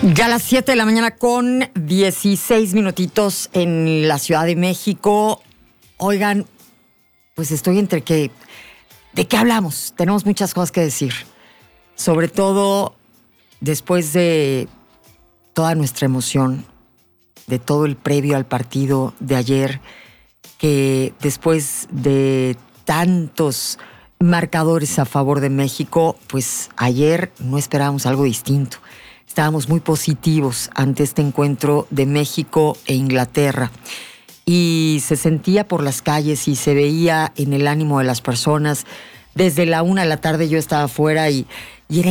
Ya a las 7 de la mañana con 16 minutitos en la Ciudad de México. Oigan, pues estoy entre que... ¿De qué hablamos? Tenemos muchas cosas que decir. Sobre todo después de toda nuestra emoción, de todo el previo al partido de ayer, que después de tantos marcadores a favor de México, pues ayer no esperábamos algo distinto. Estábamos muy positivos ante este encuentro de México e Inglaterra. Y se sentía por las calles y se veía en el ánimo de las personas. Desde la 1 de la tarde yo estaba afuera y era